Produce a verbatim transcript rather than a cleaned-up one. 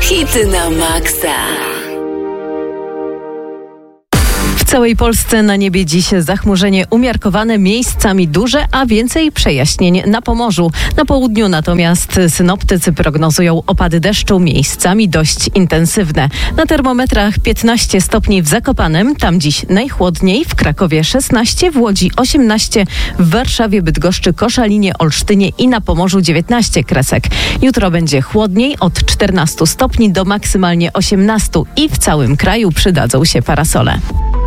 Hity na maksa. W całej Polsce na niebie dziś zachmurzenie umiarkowane, miejscami duże, a więcej przejaśnień na Pomorzu. Na południu natomiast synoptycy prognozują opady deszczu, miejscami dość intensywne. Na termometrach piętnaście stopni w Zakopanem, tam dziś najchłodniej, w Krakowie szesnaście, w Łodzi osiemnaście, w Warszawie, Bydgoszczy, Koszalinie, Olsztynie i na Pomorzu dziewiętnaście kresek. Jutro będzie chłodniej, od czternastu stopni do maksymalnie osiemnastu i w całym kraju przydadzą się parasole.